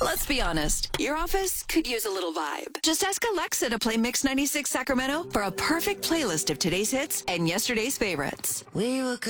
Let's be honest, your office could use a little vibe. Just ask Alexa to play Mix 96 Sacramento for a perfect playlist of today's hits and yesterday's favorites. We were